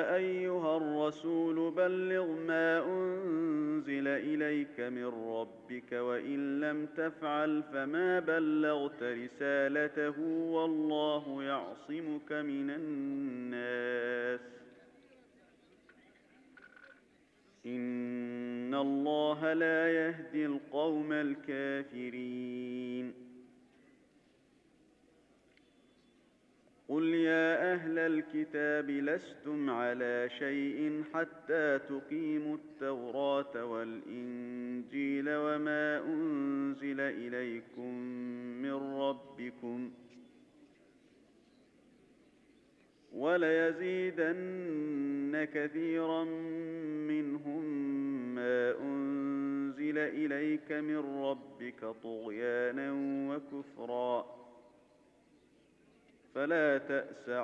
أيها الرسول بلغ ما أنزل إليك من ربك وإن لم تفعل فما بلغت رسالته والله يعصمك من الناس إن الله لا يهدي القوم الكافرين. قل يا أهل الكتاب لستم على شيء حتى تقيموا التوراة والإنجيل وما أنزل إليكم من ربكم وليزيدن كثيرا منهم ما أنزل إليك من ربك طغيانا وكفرا فلا تأس